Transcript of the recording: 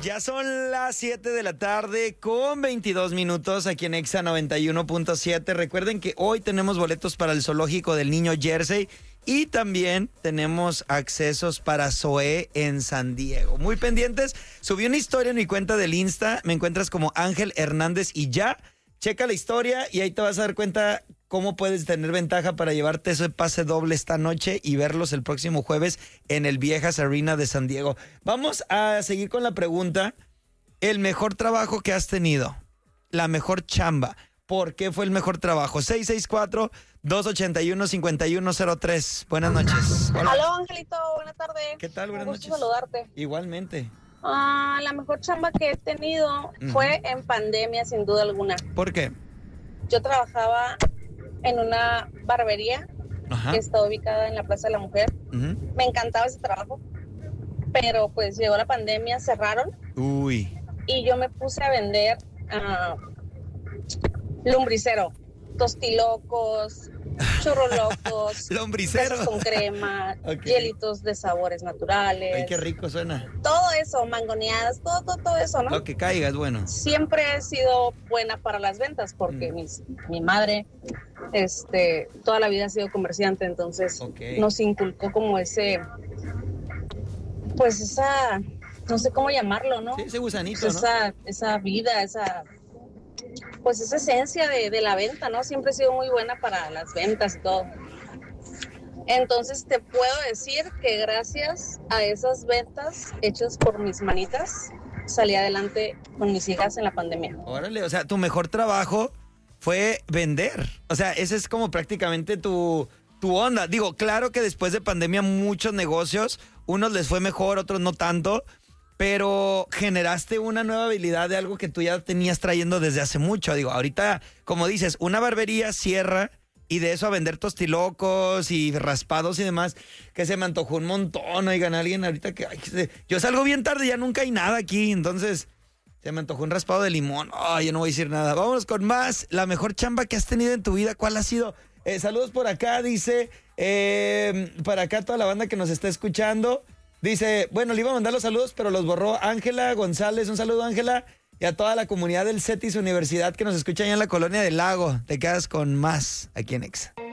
Ya son las 7 de la tarde con 22 minutos aquí en Exa 91.7. Recuerden que hoy tenemos boletos para el zoológico del Niño Jersey y también tenemos accesos para Zoé en San Diego. Muy pendientes. Subí una historia en mi cuenta del Insta. Me encuentras como Ángel Hernández y ya. Checa la historia y ahí te vas a dar cuenta cómo puedes tener ventaja para llevarte ese pase doble esta noche y verlos el próximo jueves en el Viejas Arena de San Diego. Vamos a seguir con la pregunta. El mejor trabajo que has tenido. La mejor chamba. ¿Por qué fue el mejor trabajo? 664-281-5103. Buenas noches. Hola. Aló, Angelito. Buenas tardes. ¿Qué tal? Buenas noches. Un gusto saludarte. Igualmente. La mejor chamba que he tenido fue en pandemia, sin duda alguna. ¿Por qué? Yo trabajaba en una barbería que está ubicada en la Plaza de la Mujer. Me encantaba ese trabajo, pero pues llegó la pandemia, cerraron. Uy. Y yo me puse a vender lumbricero, tostilocos, churros locos, lombricero con crema, hielitos de sabores naturales. Ay, qué rico suena. Todo eso, mangoneadas, todo eso, ¿no? Lo que caiga es bueno. Siempre he sido buena para las ventas porque mi madre toda la vida ha sido comerciante, entonces nos inculcó como no sé cómo llamarlo, ¿no? Sí, ese gusanito, pues esa vida, esa esencia de la venta, ¿no? Siempre he sido muy buena para las ventas y todo. Entonces te puedo decir que gracias a esas ventas hechas por mis manitas, salí adelante con mis hijas en la pandemia. Órale, o sea, tu mejor trabajo fue vender. O sea, ese es como prácticamente tu onda. Digo, claro que después de pandemia muchos negocios, unos les fue mejor, otros no tanto, pero generaste una nueva habilidad de algo que tú ya tenías trayendo desde hace mucho. Digo, ahorita, como dices, una barbería cierra y de eso a vender tostilocos y raspados y demás, que se me antojó un montón. Oigan, alguien ahorita yo salgo bien tarde y ya nunca hay nada aquí, entonces se me antojó un raspado de limón. Yo no voy a decir nada. Vámonos con más. La mejor chamba que has tenido en tu vida, ¿cuál ha sido? Saludos por acá, dice, para acá toda la banda que nos está escuchando. Dice, bueno, le iba a mandar los saludos, pero los borró Ángela González. Un saludo, Ángela, y a toda la comunidad del CETIS Universidad que nos escucha allá en la Colonia del Lago. Te quedas con más aquí en Exa.